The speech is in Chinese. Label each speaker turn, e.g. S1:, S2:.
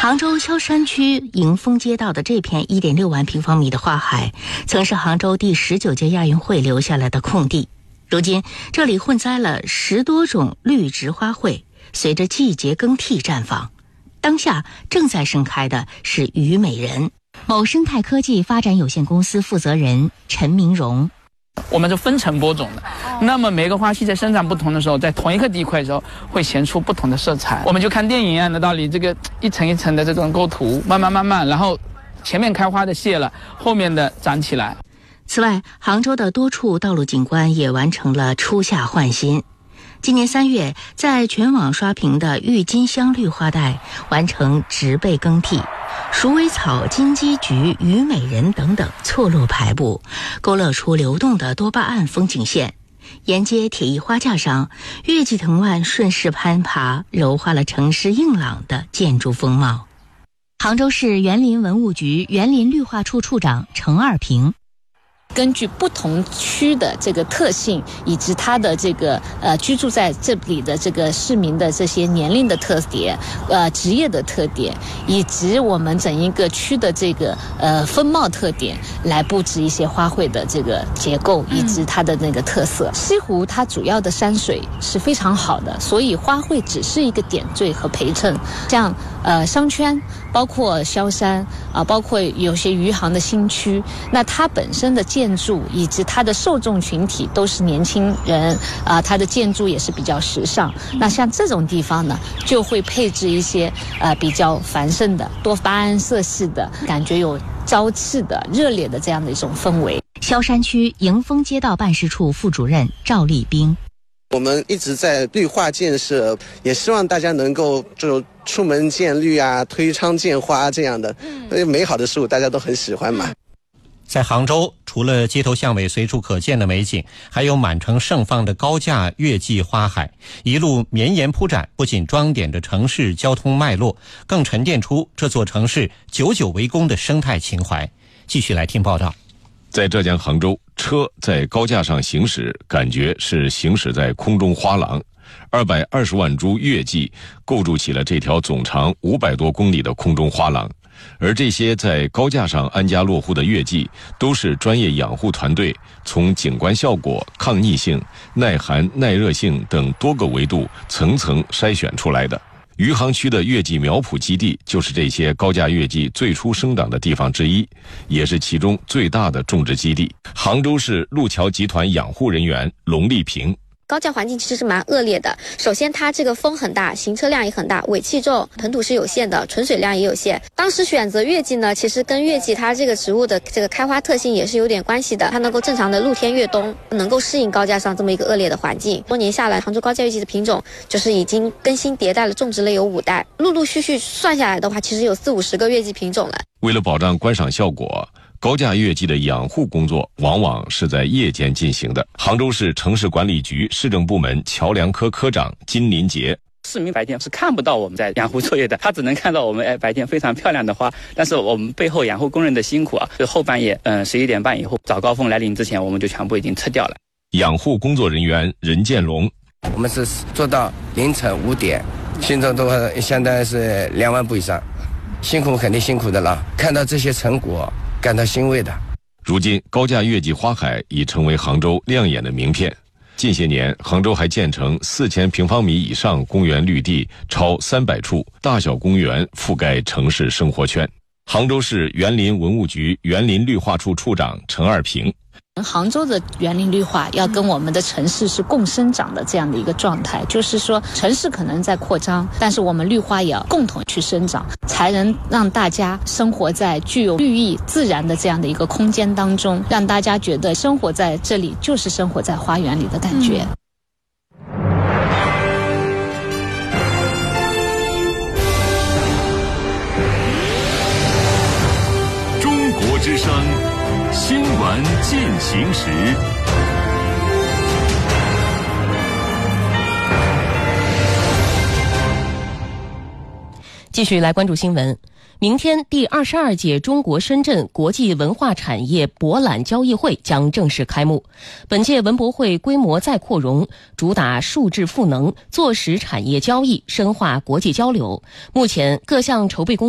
S1: 杭州萧山区迎风街道的这片 1.6 万平方米的花海，曾是杭州第19届亚运会留下来的空地。如今，这里混栽了10多种绿植花卉，随着季节更替绽放。当下正在盛开的是虞美人。某生态科技发展有限公司负责人陈明荣。
S2: 我们是分层播种的，那么每个花期在生长不同的时候，在同一个地块的时候会显出不同的色彩。我们就看电影一样的道理，这个一层一层的这种构图，慢慢，然后前面开花的谢了，后面的长起来。
S1: 此外，杭州的多处道路景观也完成了初夏换新。今年3月，在全网刷屏的郁金香绿花带完成植被更替，鼠尾草、金鸡菊、虞美人等等错落排布，勾勒出流动的多巴胺风景线。沿街铁艺花架上，月季藤蔓顺势攀爬，柔化了城市硬朗的建筑风貌。杭州市园林文物局园林绿化处处长程二平。
S3: 根据不同区的这个特性，以及它的这个居住在这里的这个市民的这些年龄的特点、职业的特点，以及我们整一个区的这个风貌特点，来布置一些花卉的这个结构以及它的那个特色。西湖它主要的山水是非常好的，所以花卉只是一个点缀和陪衬。像商圈，包括萧山包括有些余杭的新区，那它本身的建筑以及它的受众群体都是年轻人它的建筑也是比较时尚。那像这种地方呢，就会配置一些比较繁盛的多巴胺色系的，感觉有朝气的、热烈的这样的一种氛围。
S1: 萧山区迎风街道办事处副主任赵立兵。
S4: 我们一直在绿化建设，也希望大家能够就出门见绿啊，推窗见花这样的美好的事物，大家都很喜欢嘛。
S5: 在杭州，除了街头巷尾随处可见的美景，还有满城盛放的高架月季花海，一路绵延铺展，不仅装点着城市交通脉络，更沉淀出这座城市久久为功的生态情怀。继续来听报道。
S6: 在浙江杭州，车在高架上行驶，感觉是行驶在空中花廊。220万株月季构筑起了这条总长500多公里的空中花廊。而这些在高架上安家落户的月季，都是专业养护团队从景观效果、抗逆性、耐寒、耐热性等多个维度层层筛选出来的。余杭区的月季苗圃基地就是这些高架月季最初生长的地方之一，也是其中最大的种植基地。杭州市路桥集团养护人员龙丽萍。
S7: 高架环境其实是蛮恶劣的，首先它这个风很大，行车量也很大，尾气重，盆土是有限的，存水量也有限。当时选择月季呢，其实跟月季它这个植物的这个开花特性也是有点关系的，它能够正常的露天越冬，能够适应高架上这么一个恶劣的环境。多年下来，杭州高架月季的品种就是已经更新迭代了，种植了有5代，陆陆续续算下来的话，其实有40-50个月季品种了。
S6: 为了保障观赏效果，高架月季的养护工作往往是在夜间进行的。杭州市城市管理局市政部门桥梁科科长金林杰。
S2: 市民白天是看不到我们在养护作业的，他只能看到我们白天非常漂亮的花，但是我们背后养护工人的辛苦就后半夜11点半以后，早高峰来临之前，我们就全部已经撤掉了。
S6: 养护工作人员任建龙。
S8: 我们是做到凌晨5点，行走都相当于是2万步以上，辛苦肯定辛苦的了，看到这些成果感到欣慰的。
S6: 如今高架月季花海已成为杭州亮眼的名片。近些年，杭州还建成4000平方米以上公园绿地超300处，大小公园覆盖城市生活圈。杭州市园林文物局园林绿化处处长陈二平。
S3: 杭州的园林绿化要跟我们的城市是共生长的这样的一个状态，就是说城市可能在扩张，但是我们绿化也要共同去生长，才能让大家生活在具有绿意自然的这样的一个空间当中，让大家觉得生活在这里就是生活在花园里的感觉。
S9: 中国之声新闻进行时。
S10: 继续来关注新闻。明天第22届中国深圳国际文化产业博览交易会将正式开幕。本届文博会规模再扩容，主打数质赋能，坐实产业交易，深化国际交流。目前各项筹备工